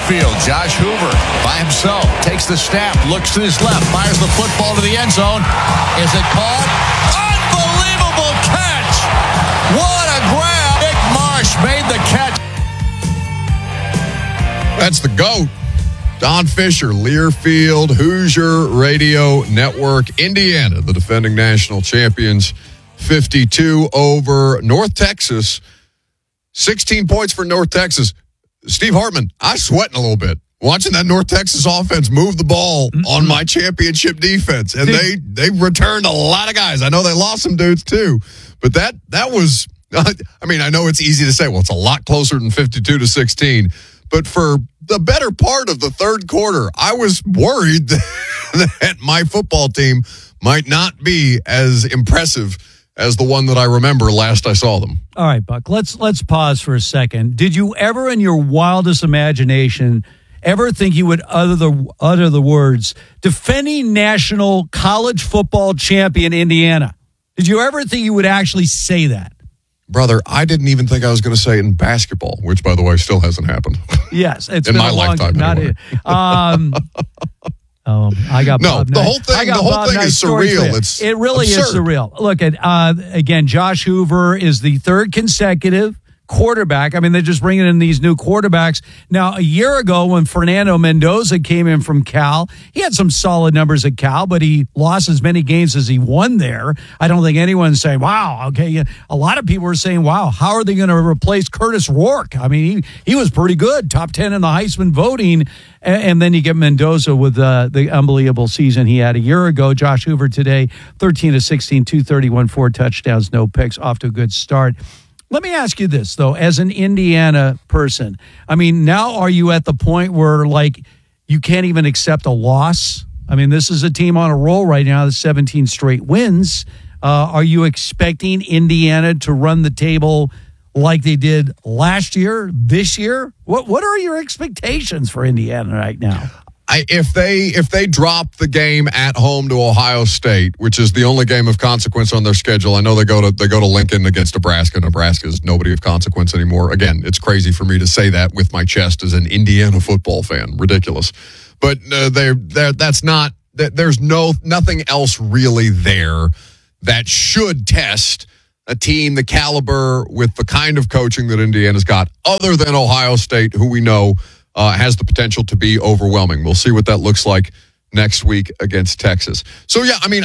field. Josh Hoover by himself takes the snap, looks to his left, fires the football to the end zone. Is it caught? Unbelievable catch! What a grab! Nick Marsh made the catch. That's the GOAT. Don Fisher, Learfield, Hoosier Radio Network, Indiana, the defending national champions, 52 over North Texas. 16 points for North Texas. Steve Hartman, I was sweating a little bit watching that North Texas offense move the ball on my championship defense. And they returned a lot of guys. I know they lost some dudes too, but that was, I mean, I know it's easy to say, well, it's a lot closer than 52-16, but for the better part of the third quarter, I was worried that my football team might not be as impressive as the one that I remember last I saw them. All right, Buck, let's pause for a second. Did you ever in your wildest imagination ever think you would utter the words, defending national college football champion Indiana? Did you ever think you would actually say that? Brother, I didn't even think I was going to say it in basketball, which, by the way, still hasn't happened. Yes, it's in been my a long lifetime. Not anyway. I got no. Bob The whole thing is surreal. It really absurd. is surreal. Look at again. Josh Hoover is the third consecutive quarterback. I mean, they're just bringing in these new quarterbacks. Now, a year ago when Fernando Mendoza came in from Cal, he had some solid numbers at Cal, but he lost as many games as he won there. I don't think anyone's saying, wow, okay. A lot of people were saying, wow, how are they going to replace Curtis Rourke? I mean, he was pretty good, top 10 in the Heisman voting. And then you get Mendoza with the unbelievable season he had a year ago. Josh Hoover today, 13-16, 231, 4 touchdowns, no picks, off to a good start. Let me ask you this, though, as an Indiana person. I mean, now are you at the point where, like, you can't even accept a loss? I mean, this is a team on a roll right now, the 17 straight wins. Are you expecting Indiana to run the table like they did last year, this year? What are your expectations for Indiana right now? If they drop the game at home to Ohio State, which is the only game of consequence on their schedule, I know they go to Lincoln against Nebraska. Nebraska is nobody of consequence anymore. Again, it's crazy for me to say that with my chest as an Indiana football fan. Ridiculous, but that's not. There's nothing else really there that should test a team the caliber with the kind of coaching that Indiana's got, other than Ohio State, who we know has the potential to be overwhelming. We'll see what that looks like next week against Texas. So, yeah, I mean,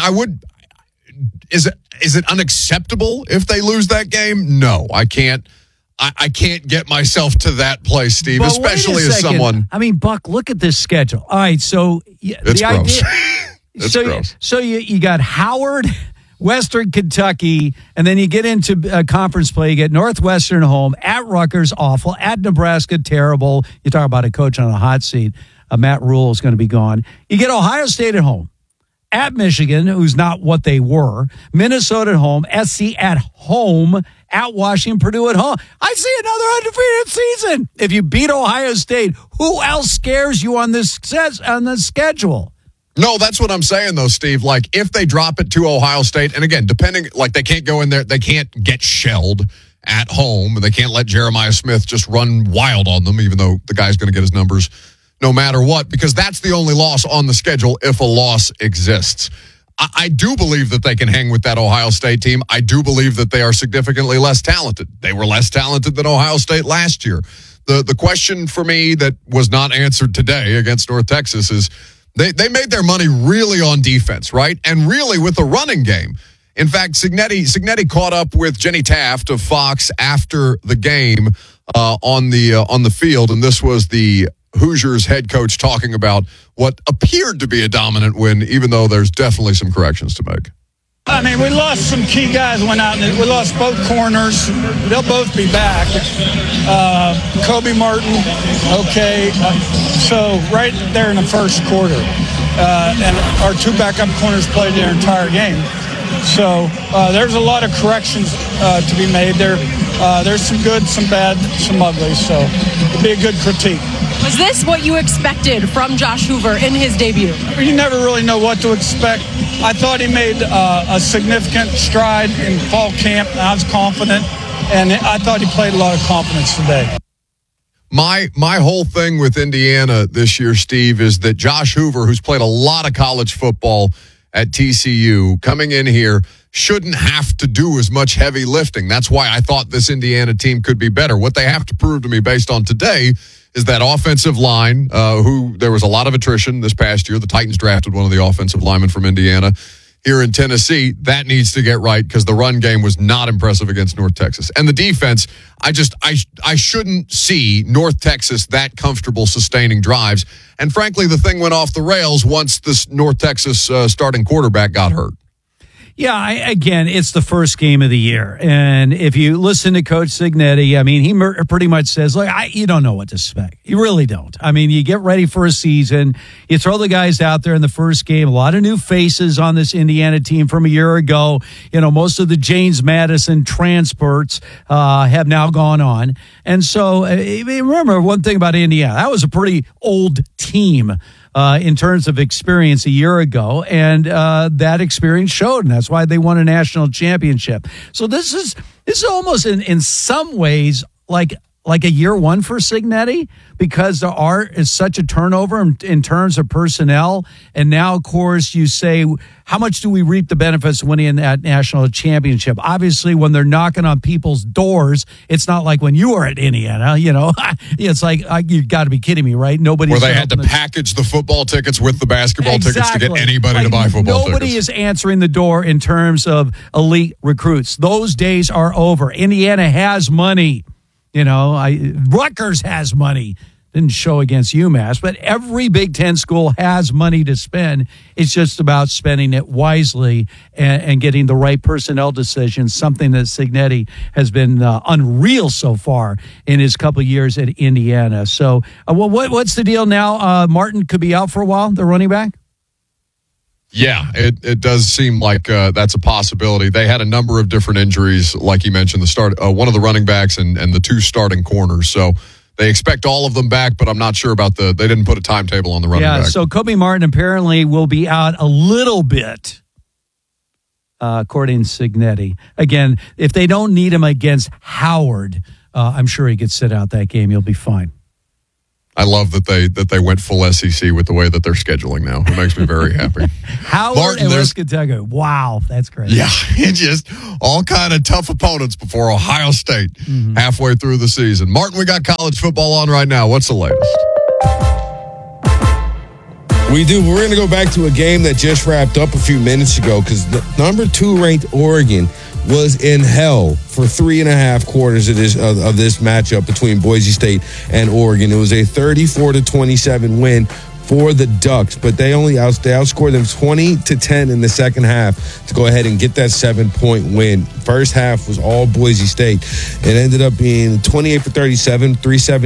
is it unacceptable if they lose that game? No, I can't. I can't get myself to that place, Steve, but especially as someone. I mean, Buck, look at this schedule. All right, so it's gross. It's gross. So you got Howard, Western Kentucky, and then you get into conference play. You get Northwestern home, at Rutgers, awful, at Nebraska, terrible. You talk about a coach on a hot seat. Matt Rule is going to be gone. You get Ohio State at home, at Michigan, who's not what they were, Minnesota at home, SC at home, at Washington, Purdue at home. I see another undefeated season. If you beat Ohio State, who else scares you on this schedule? No, that's what I'm saying, though, Steve. Like, if they drop it to Ohio State, and again, depending, like, they can't go in there, they can't get shelled at home, and they can't let Jeremiah Smith just run wild on them, even though the guy's going to get his numbers no matter what, because that's the only loss on the schedule if a loss exists. I do believe that they can hang with that Ohio State team. I do believe that they are significantly less talented. They were less talented than Ohio State last year. The question for me that was not answered today against North Texas is, They made their money really on defense, right? And really with the running game. In fact, Cignetti caught up with Jenny Taft of Fox after the game on the field, and this was the Hoosiers head coach talking about what appeared to be a dominant win, even though there's definitely some corrections to make. I mean, we lost some key guys, went out, and we lost both corners. They'll both be back. Kobe Martin, okay. So right there in the first quarter, and our two backup corners played their entire game. So there's a lot of corrections to be made there. There's some good, some bad, some ugly. So it'll be a good critique. Was this what you expected from Josh Hoover in his debut? You never really know what to expect. I thought he made a significant stride in fall camp. I was confident, and I thought he played a lot of confidence today. My whole thing with Indiana this year, Steve, is that Josh Hoover, who's played a lot of college football at TCU, coming in here shouldn't have to do as much heavy lifting. That's why I thought this Indiana team could be better. What they have to prove to me based on today is that offensive line, who there was a lot of attrition this past year. The Titans drafted one of the offensive linemen from Indiana here in Tennessee. That needs to get right because the run game was not impressive against North Texas. And the defense, I shouldn't see North Texas that comfortable sustaining drives. And frankly, the thing went off the rails once this North Texas starting quarterback got hurt. Yeah, again, it's the first game of the year. And if you listen to Coach Cignetti, I mean, he pretty much says, look, you don't know what to expect. You really don't. I mean, you get ready for a season. You throw the guys out there in the first game. A lot of new faces on this Indiana team from a year ago. You know, most of the James Madison transfers have now gone on. And so remember one thing about Indiana. That was a pretty old team in terms of experience a year ago, and that experience showed, and that's why they won a national championship. So this is almost in some ways like a year one for Cignetti, because there is such a turnover in terms of personnel. And now, of course, you say, how much do we reap the benefits of winning that national championship? Obviously, when they're knocking on people's doors, it's not like when you were at Indiana, you know. It's like, you got to be kidding me, right? Nobody's where they had to package the football tickets with the basketball tickets to get anybody to buy football tickets. Nobody is answering the door in terms of elite recruits. Those days are over. Indiana has money. You know, Rutgers has money. Didn't show against UMass, but every Big Ten school has money to spend. It's just about spending it wisely and getting the right personnel decisions, something that Cignetti has been unreal so far in his couple of years at Indiana. So what's the deal now? Martin could be out for a while, the running back? Yeah, it does seem like that's a possibility. They had a number of different injuries, like you mentioned, one of the running backs and the two starting corners. So they expect all of them back, but I'm not sure about they didn't put a timetable on the running back. Yeah, so Kobe Martin apparently will be out a little bit, according to Cignetti. Again, if they don't need him against Howard, I'm sure he could sit out that game. He'll be fine. I love that they went full SEC with the way that they're scheduling now. It makes me very happy. Howard Martin, and West Kentucky. Wow, that's great. Yeah, it's just all kind of tough opponents before Ohio State halfway through the season. Martin, we got college football on right now. What's the latest? We do. We're going to go back to a game that just wrapped up a few minutes ago because the number 2 ranked Oregon was in hell for 3.5 quarters of this matchup between Boise State and Oregon. It was a 34-27 win for the Ducks, but they outscored them 20-10 in the second half to go ahead and get that 7-point win. First half was all Boise State. It ended up being 28 for 37,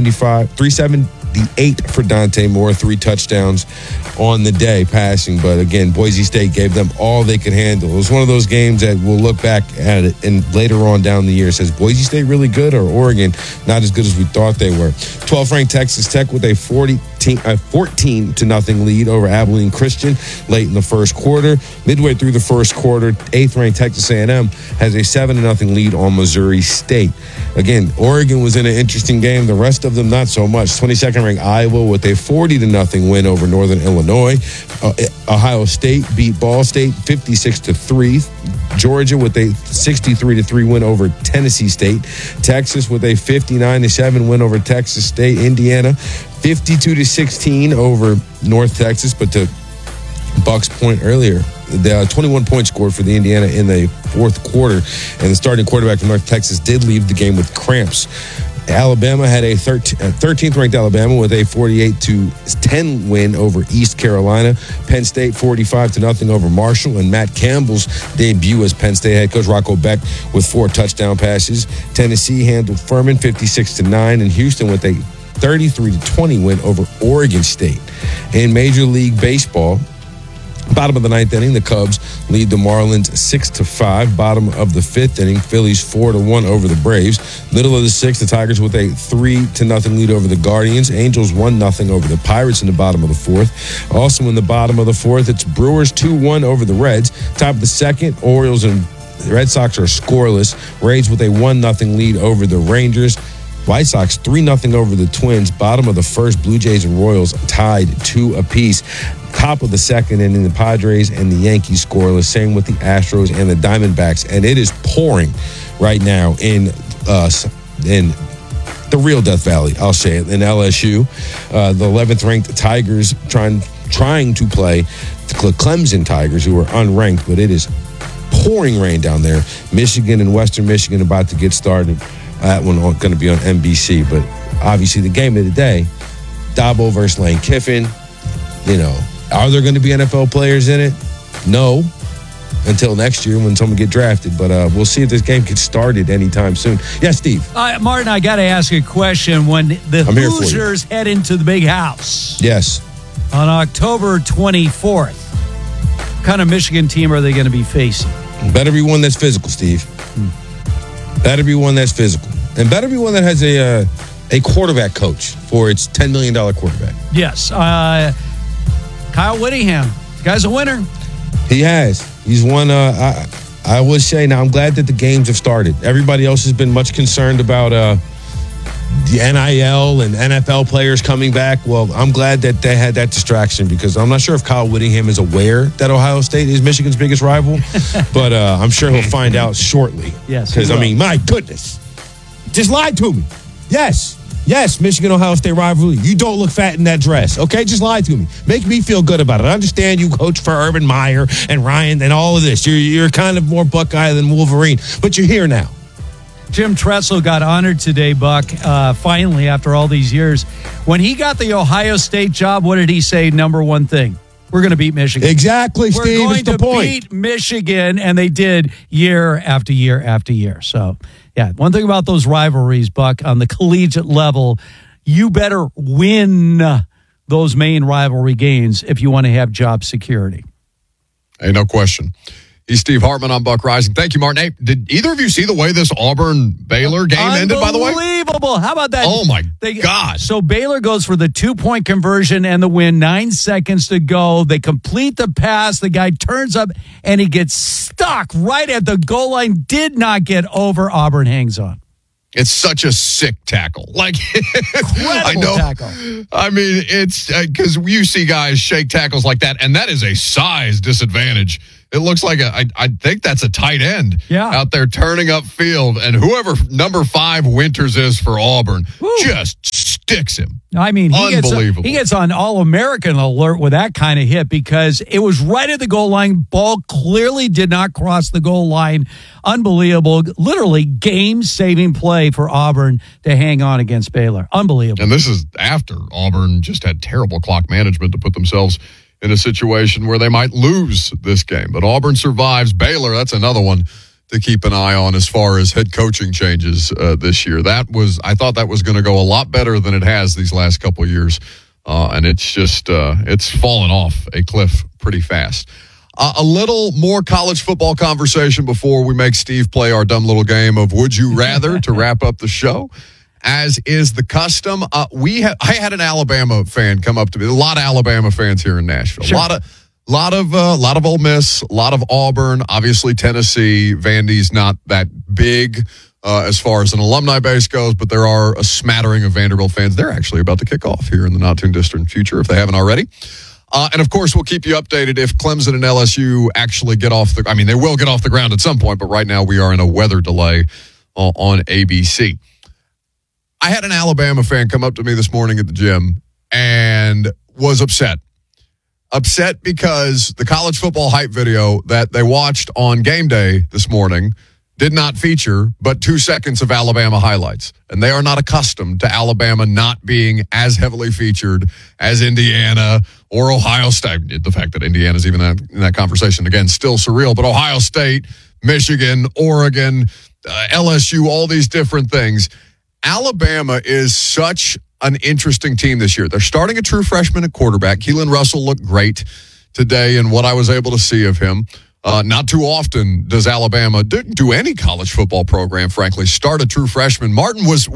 378 for Dante Moore, 3 touchdowns on the day passing. But again, Boise State gave them all they could handle. It was one of those games that we'll look back at it and later on down the year says, Boise State really good or Oregon not as good as we thought they were? 12th ranked Texas Tech with a 14-0 lead over Abilene Christian late in the first quarter. Midway through the first quarter, 8th ranked Texas A&M has a 7-0 lead on Missouri State. Again, Oregon was in an interesting game. The rest of them not so much. 22nd ranked Iowa with a 40-0 win over Northern Illinois. Ohio State beat Ball State 56-3. Georgia with a 63-3 win over Tennessee State. Texas with a 59-7 win over Texas State. Indiana 52-16 over North Texas, but to Buck's point earlier, the 21 points scored for the Indiana in the fourth quarter, and the starting quarterback from North Texas did leave the game with cramps. Alabama had a 13th ranked Alabama with a 48-10 win over East Carolina. Penn State 45-0 over Marshall, and Matt Campbell's debut as Penn State head coach, Rocco Beck, with 4 touchdown passes. Tennessee handled Furman 56-9, and Houston with a 33-20 win over Oregon State. In Major League Baseball, bottom of the 9th inning, the Cubs lead the Marlins 6-5. Bottom of the 5th inning, Phillies 4-1 over the Braves. Middle of the 6th, the Tigers with a 3-0 lead over the Guardians. Angels 1-0 over the Pirates in the bottom of the 4th. Also in the bottom of the 4th, it's Brewers 2-1 over the Reds. Top of the 2nd, Orioles and the Red Sox are scoreless. Rays with a 1-0 lead over the Rangers. White Sox 3-0 over the Twins. Bottom of the first, Blue Jays and Royals tied 2 apiece. Top of the second inning, the Padres and the Yankees scoreless. Same with the Astros and the Diamondbacks. And it is pouring right now in the real Death Valley, I'll say it, in LSU. The 11th ranked Tigers trying to play the Clemson Tigers, who are unranked, but it is pouring rain down there. Michigan and Western Michigan about to get started. That one going to be on NBC. But obviously the game of the day, Dabo versus Lane Kiffin. Are there going to be NFL players in it? No. Until next year when someone get drafted. But we'll see if this game gets started anytime soon. Yes, Steve. Martin, I got to ask you a question. When the Hoosiers head into the big house. Yes. On October 24th, what kind of Michigan team are they going to be facing? Better be one that's physical, Steve. Better be one that's physical. And better be one that has a quarterback coach for its $10 million quarterback. Yes. Kyle Whittingham. The guy's a winner. He has. He's won. I would say now I'm glad that the games have started. Everybody else has been much concerned about the NIL and NFL players coming back. Well, I'm glad that they had that distraction because I'm not sure if Kyle Whittingham is aware that Ohio State is Michigan's biggest rival, but I'm sure he'll find out shortly. Yes. Because, my goodness. Just lied to me. Yes, Michigan-Ohio State rivalry. You don't look fat in that dress, okay? Just lie to me. Make me feel good about it. I understand you coach for Urban Meyer and Ryan and all of this. You're kind of more Buckeye than Wolverine, but you're here now. Jim Tressel got honored today, Buck, finally, after all these years. When he got the Ohio State job, what did he say? Number one thing, we're going to beat Michigan. Exactly, Steve. We're going to beat Michigan, and they did year after year after year. So, yeah, one thing about those rivalries, Buck, on the collegiate level, you better win those main rivalry games if you want to have job security. Hey, no question. He's Steve Hartman. I'm Buck Rising. Thank you, Martin. Hey, did either of you see the way this Auburn-Baylor game ended, by the way? Unbelievable. How about that? Oh, my God. So Baylor goes for the 2-point conversion and the win. 9 seconds to go. They complete the pass. The guy turns up, and he gets stuck right at the goal line. Did not get over. Auburn hangs on. It's such a sick tackle. Incredible tackle. I mean, it's because you see guys shake tackles like that, and that is a size disadvantage. It looks like I think that's a tight end out there turning up field, and whoever number 5 Winters is for Auburn just sticks him. I mean, unbelievable. He gets on All-American alert with that kind of hit because it was right at the goal line. Ball clearly did not cross the goal line. Unbelievable. Literally game-saving play for Auburn to hang on against Baylor. Unbelievable. And this is after Auburn just had terrible clock management to put themselves in a situation where they might lose this game. But Auburn survives. Baylor, that's another one to keep an eye on as far as head coaching changes this year. I thought that was going to go a lot better than it has these last couple of years. And it's just, it's fallen off a cliff pretty fast. A little more college football conversation before we make Steve play our dumb little game of Would You Rather to wrap up the show. As is the custom, I had an Alabama fan come up to me. A lot of Alabama fans here in Nashville. Sure. A lot of Ole Miss, a lot of Auburn. Obviously, Tennessee. Vandy's not that big as far as an alumni base goes, but there are a smattering of Vanderbilt fans. They're actually about to kick off here in the not too distant future, if they haven't already. And of course, we'll keep you updated if Clemson and LSU actually get off the. I mean, they will get off the ground at some point, but right now we are in a weather delay on ABC. I had an Alabama fan come up to me this morning at the gym and was upset. Upset because the college football hype video that they watched on game day this morning did not feature but 2 seconds of Alabama highlights. And they are not accustomed to Alabama not being as heavily featured as Indiana or Ohio State. The fact that Indiana's even in that conversation, again, still surreal. But Ohio State, Michigan, Oregon, LSU, all these different things. Alabama is such an interesting team this year. They're starting a true freshman at quarterback. Keelan Russell looked great today in what I was able to see of him. Not too often does Alabama do any college football program, frankly, start a true freshman. Martin was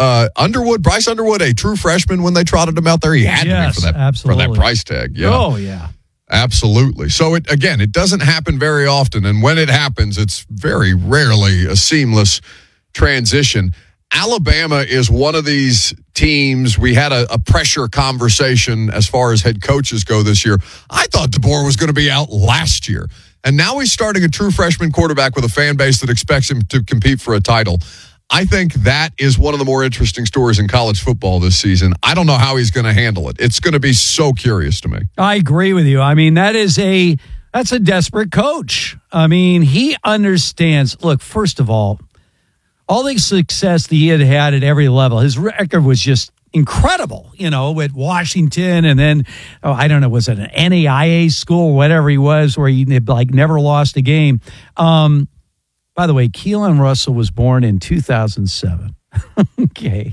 Bryce Underwood, a true freshman when they trotted him out there. He had to be for that price tag. Yeah. Oh, yeah. Absolutely. So, it doesn't happen very often. And when it happens, it's very rarely a seamless transition. Alabama is one of these teams. We had a pressure conversation as far as head coaches go this year. I thought DeBoer was going to be out last year. And now he's starting a true freshman quarterback with a fan base that expects him to compete for a title. I think that is one of the more interesting stories in college football this season. I don't know how he's going to handle it. It's going to be so curious to me. I agree with you. I mean, that's a desperate coach. I mean, he understands. Look, first of all the success that he had at every level, his record was just incredible, with Washington, and then, I don't know, was it an NAIA school or whatever he was, where he never lost a game. By the way, Keelan Russell was born in 2007. Okay.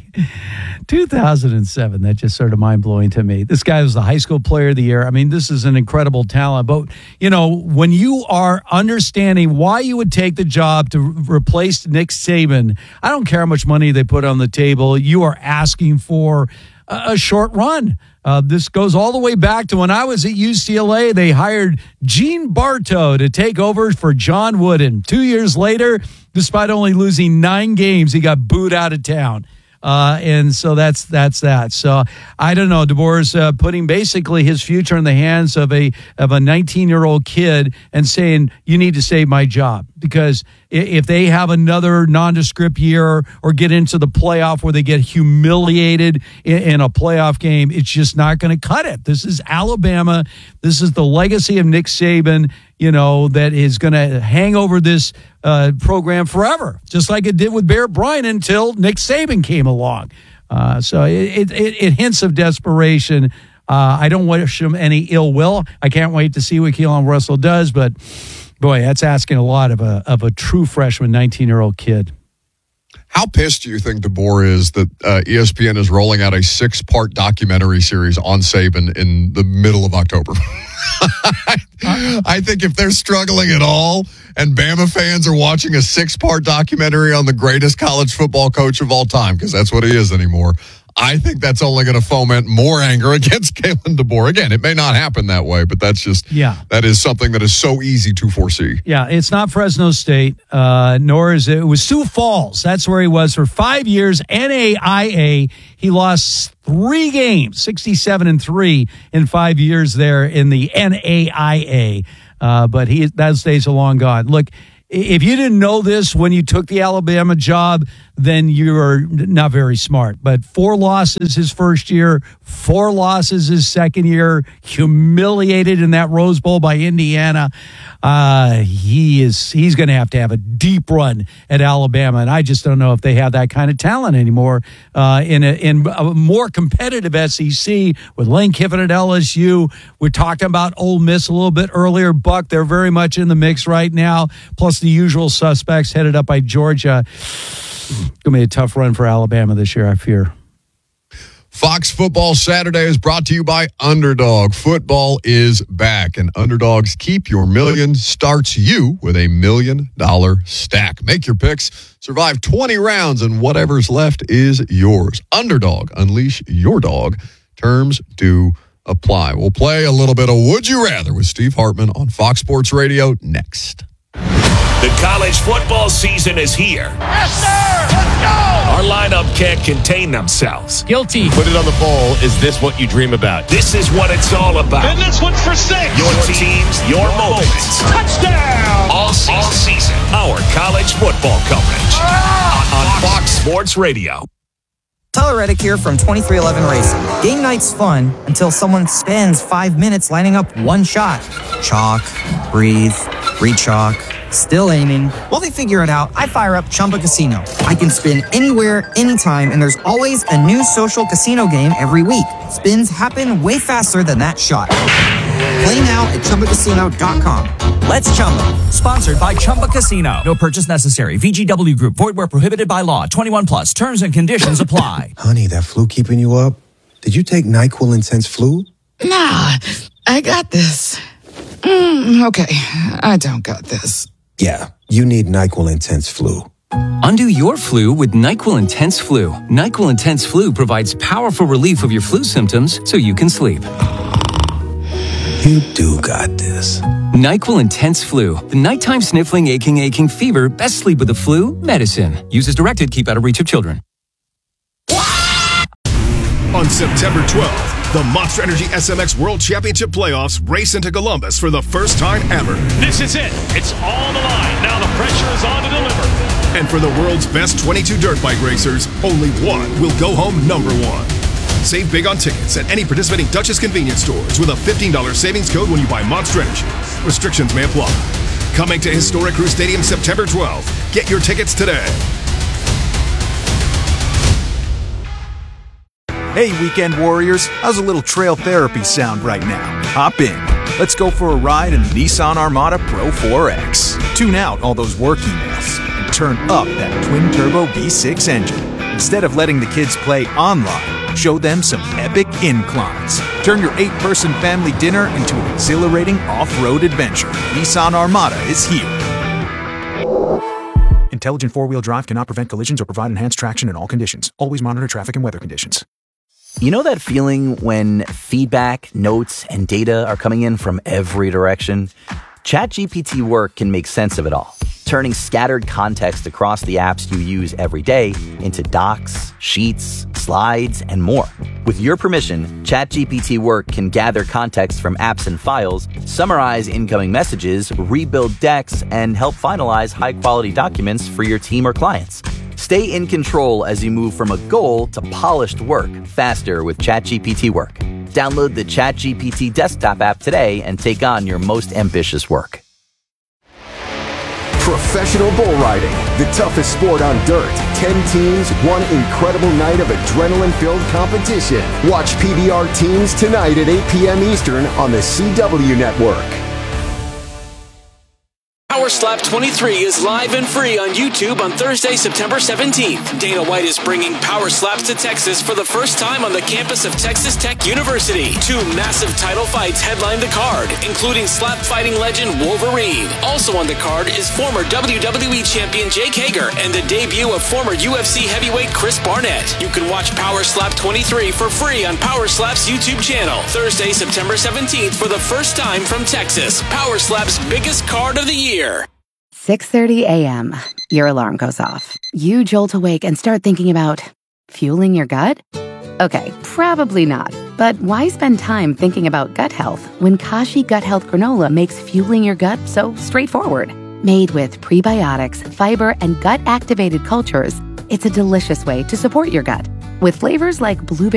2007. That just sort of mind-blowing to me. This guy was the high school player of the year. I mean, this is an incredible talent. But, when you are understanding why you would take the job to replace Nick Saban, I don't care how much money they put on the table. You are asking for a short run. This goes all the way back to when I was at UCLA. They hired Gene Bartow to take over for John Wooden. 2 years later, despite only losing 9 games, he got booed out of town. And so that's that. So I don't know. DeBoer's putting basically his future in the hands of a 19-year-old kid and saying, you need to save my job, because if they have another nondescript year or get into the playoff where they get humiliated in a playoff game, it's just not going to cut it. This is Alabama. This is the legacy of Nick Saban, that is going to hang over this program forever, just like it did with Bear Bryant until Nick Saban came along. So it hints of desperation. I don't wish him any ill will. I can't wait to see what Keelan Russell does, but boy, that's asking a lot of a true freshman 19-year-old kid. How pissed do you think DeBoer is that ESPN is rolling out a 6-part documentary series on Saban in the middle of October? I think if they're struggling at all and Bama fans are watching a 6-part documentary on the greatest college football coach of all time, because that's what he is anymore, I think that's only going to foment more anger against Kalen DeBoer. Again, it may not happen that way, but that's just, that is something that is so easy to foresee. Yeah, it's not Fresno State, nor is it was Sioux Falls. That's where he was for 5 years. NAIA, he lost 3 games, 67-3 in 5 years there in the NAIA. But those days are long gone. Look, if you didn't know this when you took the Alabama job, then you're not very smart. But 4 losses his first year, 4 losses his second year, humiliated in that Rose Bowl by Indiana. He's going to have a deep run at Alabama, and I just don't know if they have that kind of talent anymore in a more competitive SEC with Lane Kiffin at LSU. We're talking about Ole Miss a little bit earlier. Buck, they're very much in the mix right now, plus the usual suspects headed up by Georgia. Going to be a tough run for Alabama this year, I fear. Fox Football Saturday is brought to you by Underdog. Football is back, and Underdog's Keep Your Million starts you with $1 million stack. Make your picks, survive 20 rounds, and whatever's left is yours. Underdog, unleash your dog. Terms do apply. We'll play a little bit of Would You Rather with Steve Hartman on Fox Sports Radio next. The college football season is here. Yes, sir! Let's go! Our lineup can't contain themselves. Guilty. Put it on the bowl. Is this what you dream about? This is what it's all about. And this one's for 6. Your teams, your moments. Touchdown! All season. Our college football coverage. On Fox Sports Radio. Tyler Reddick here from 2311 Racing. Game night's fun until someone spends 5 minutes lining up one shot. Chalk, breathe, re-chalk, still aiming. While they figure it out, I fire up Chumba Casino. I can spin anywhere, anytime, and there's always a new social casino game every week. Spins happen way faster than that shot. Play now at ChumbaCasino.com. Let's Chumba. Sponsored by Chumba Casino. No purchase necessary. VGW Group. Void where prohibited by law. 21 plus. Terms and conditions apply. Honey, that flu keeping you up? Did you take NyQuil Intense Flu? Nah, I got this. Okay, I don't got this. Yeah, you need NyQuil Intense Flu. Undo your flu with NyQuil Intense Flu. NyQuil Intense Flu provides powerful relief of your flu symptoms so you can sleep. You do got this. NyQuil Intense Flu. The nighttime sniffling, aching fever. Best sleep with the flu medicine. Use as directed. Keep out of reach of children. On September 12th, the Monster Energy SMX World Championship Playoffs race into Columbus for the first time ever. This is it. It's all on the line. Now the pressure is on to deliver. And for the world's best 22 dirt bike racers, only one will go home number one. Save big on tickets at any participating Duchess convenience stores with a $15 savings code when you buy Monster Energy. Restrictions may apply. Coming to Historic Crew Stadium September 12th. Get your tickets today. Hey, weekend warriors, how's a little trail therapy sound right now? Hop in. Let's go for a ride in the Nissan Armada Pro 4X. Tune out all those work emails and turn up that twin-turbo V6 engine. Instead of letting the kids play online, show them some epic inclines. Turn your 8-person family dinner into an exhilarating off-road adventure. Nissan Armada is here. Intelligent four-wheel drive cannot prevent collisions or provide enhanced traction in all conditions. Always monitor traffic and weather conditions. You know that feeling when feedback, notes, and data are coming in from every direction? ChatGPT Work can make sense of it all, turning scattered context across the apps you use every day into docs, sheets, slides, and more. With your permission, ChatGPT Work can gather context from apps and files, summarize incoming messages, rebuild decks, and help finalize high-quality documents for your team or clients. Stay in control as you move from a goal to polished work faster with ChatGPT Work. Download the ChatGPT desktop app today and take on your most ambitious work. Professional bull riding, the toughest sport on dirt. 10 teams, one incredible night of adrenaline-filled competition. Watch PBR Teams tonight at 8 p.m. Eastern on the CW Network. Power Slap 23 is live and free on YouTube on Thursday, September 17th. Dana White is bringing Power Slaps to Texas for the first time on the campus of Texas Tech University. 2 massive title fights headline the card, including slap fighting legend Wolverine. Also on the card is former WWE champion Jake Hager and the debut of former UFC heavyweight Chris Barnett. You can watch Power Slap 23 for free on Power Slap's YouTube channel. Thursday, September 17th for the first time from Texas. Power Slap's biggest card of the year. 6:30 a.m. Your alarm goes off. You jolt awake and start thinking about fueling your gut? Okay, probably not. But why spend time thinking about gut health when Kashi Gut Health Granola makes fueling your gut so straightforward? Made with prebiotics, fiber, and gut-activated cultures, it's a delicious way to support your gut. With flavors like blueberry